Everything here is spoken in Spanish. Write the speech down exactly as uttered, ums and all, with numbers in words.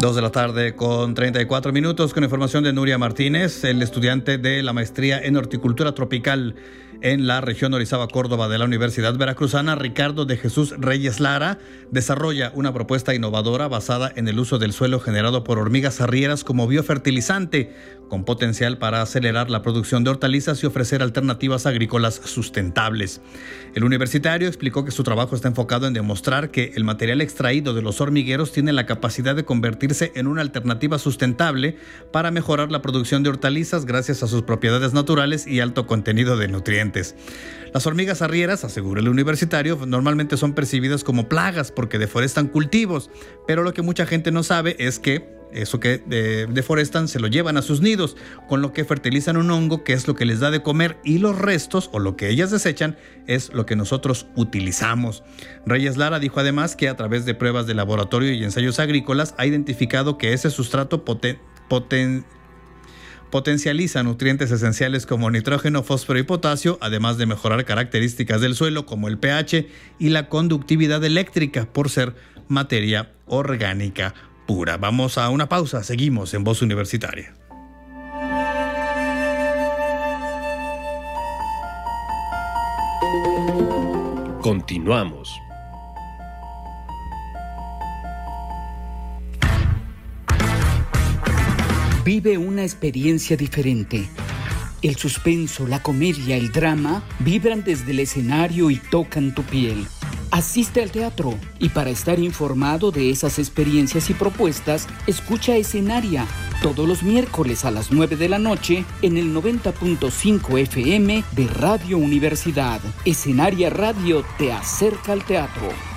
Dos de la tarde con treinta y cuatro minutos, con información de Nuria Martínez, el estudiante de la maestría en horticultura tropical en la región Orizaba, Córdoba de la Universidad Veracruzana, Ricardo de Jesús Reyes Lara, desarrolla una propuesta innovadora basada en el uso del suelo generado por hormigas arrieras como biofertilizante, con potencial para acelerar la producción de hortalizas y ofrecer alternativas agrícolas sustentables. El universitario explicó que su trabajo está enfocado en demostrar que el material extraído de los hormigueros tiene la capacidad de convertirse en una alternativa sustentable para mejorar la producción de hortalizas gracias a sus propiedades naturales y alto contenido de nutrientes. Las hormigas arrieras, asegura el universitario, normalmente son percibidas como plagas porque deforestan cultivos, pero lo que mucha gente no sabe es que eso que eh, deforestan se lo llevan a sus nidos, con lo que fertilizan un hongo que es lo que les da de comer, y los restos o lo que ellas desechan es lo que nosotros utilizamos. Reyes Lara dijo además que a través de pruebas de laboratorio y ensayos agrícolas ha identificado que ese sustrato poten, poten, potencializa nutrientes esenciales como nitrógeno, fósforo y potasio, además de mejorar características del suelo como el pH y la conductividad eléctrica por ser materia orgánica pura. Vamos a una pausa, seguimos en Voz Universitaria. Continuamos. Vive una experiencia diferente. El suspenso, la comedia, el drama vibran desde el escenario y tocan tu piel. Asiste al teatro y para estar informado de esas experiencias y propuestas, escucha Escenaria todos los miércoles a las nueve de la noche en el noventa punto cinco F M de Radio Universidad. Escenaria Radio te acerca al teatro.